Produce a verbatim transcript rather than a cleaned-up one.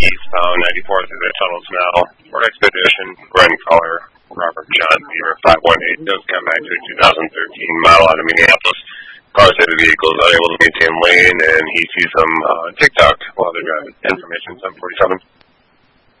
eastbound ninety-four through the tunnels now. Ford Expedition, run caller, Robert John Beaver, five one eight, does come back to a two thousand thirteen model out of Minneapolis. Car said the vehicle is unable to maintain lane, and he sees some uh, TikTok while they're driving. Information seven forty-seven.